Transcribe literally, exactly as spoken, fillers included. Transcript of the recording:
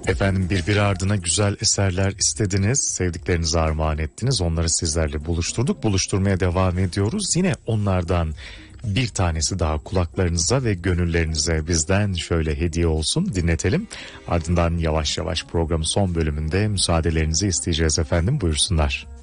Efendim birbiri ardına güzel eserler istediniz, sevdiklerinize armağan ettiniz. Onları sizlerle buluşturduk, buluşturmaya devam ediyoruz. Yine onlardan bir tanesi daha kulaklarınıza ve gönüllerinize bizden şöyle hediye olsun, dinletelim. Ardından yavaş yavaş programın son bölümünde müsaadelerinizi isteyeceğiz efendim, buyursunlar.